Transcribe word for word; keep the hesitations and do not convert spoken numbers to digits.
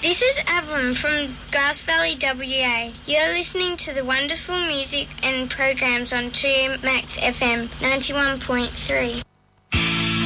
This is Evelyn from Grass Valley W A. You're listening to the wonderful music and programs on two Max F M ninety-one point three.